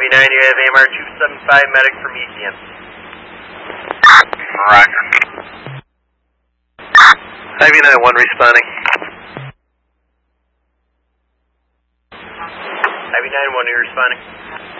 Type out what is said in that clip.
Ivy 9, you have AMR 275 medic from ECM. Roger. Ivy 9, 1 responding. Ivy 9, 1, you're responding.